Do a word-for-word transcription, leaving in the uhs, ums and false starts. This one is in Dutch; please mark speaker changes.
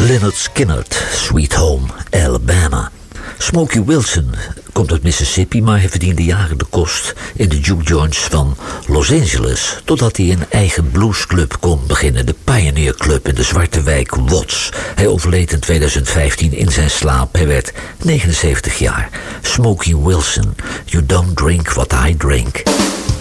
Speaker 1: Lynyrd Skynyrd, Sweet Home Alabama. Smokey Wilson komt uit Mississippi, maar hij verdiende jaren de kost in de juke joints van Los Angeles, totdat hij een eigen bluesclub kon beginnen, de Pioneer Club in de zwarte wijk Watts. Hij overleed in tweeduizend vijftien in zijn slaap. Hij werd negenenzeventig jaar. Smokey Wilson, You Don't Drink What I Drink.